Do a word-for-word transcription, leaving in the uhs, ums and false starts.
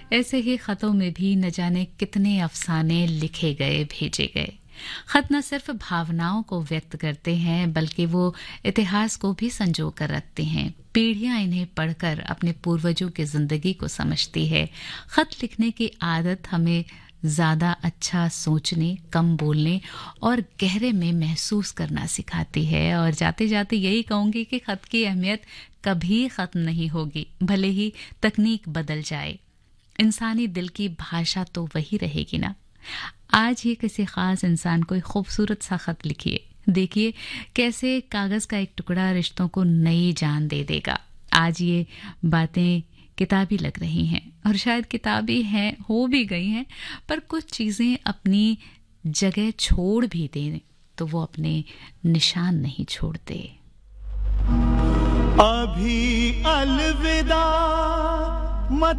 ऐसे ही खतों में भी न जाने कितने अफसाने लिखे गए, भेजे गए। खत न सिर्फ भावनाओं को व्यक्त करते हैं बल्कि वो इतिहास को भी संजो कर रखते हैं। पीढ़ियां इन्हें पढ़कर अपने पूर्वजों की जिंदगी को समझती है। खत लिखने की आदत हमें ज्यादा अच्छा सोचने, कम बोलने और गहरे में महसूस करना सिखाती है। और जाते जाते यही कहूंगी कि खत की अहमियत कभी खत्म नहीं होगी, भले ही तकनीक बदल जाए। इंसानी दिल की भाषा तो वही रहेगी ना। आज ही किसी खास इंसान को खूबसूरत सा खत लिखिए, देखिए कैसे कागज का एक टुकड़ा रिश्तों को नई जान दे देगा। आज ये बातें किताबी लग रही हैं और शायद किताबी हैं, हो भी गई हैं, पर कुछ चीजें अपनी जगह छोड़ भी दें तो वो अपने निशान नहीं छोड़ते। अभी अलविदा मत